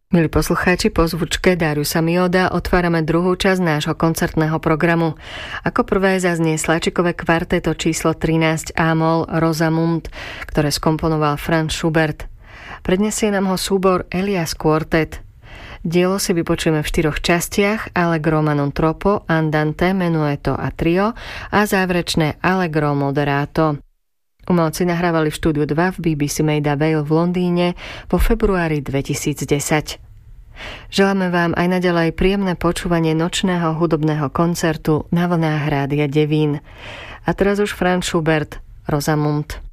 Milí poslucháči, po zvučke Dariusa Mioda otvárame druhú časť nášho koncertného programu. Ako prvé zaznie sláčikové kvarteto číslo 13 A-moll Rosamund, ktoré skomponoval Franz Schubert. Prednesie nám ho súbor Elias Quartet. Dielo si vypočujeme v 4 častiach: Allegro ma non troppo, Andante, Menuetto a Trio a záverečné Allegro moderato. Umelci nahrávali v štúdiu 2 v BBC Maida Vale v Londýne vo februári 2010. Želáme vám aj naďalej príjemné počúvanie nočného hudobného koncertu na vlnách Rádia Devín. A teraz už Franz Schubert, Rosamund.